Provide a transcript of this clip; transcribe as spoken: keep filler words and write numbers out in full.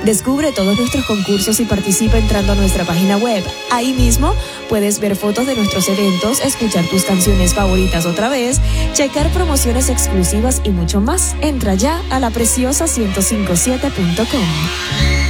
Descubre todos nuestros concursos y participa entrando a nuestra página web. Ahí mismo puedes ver fotos de nuestros eventos, escuchar tus canciones favoritas otra vez, checar promociones exclusivas y mucho más. Entra ya a la preciosa ciento cincuenta y siete punto com.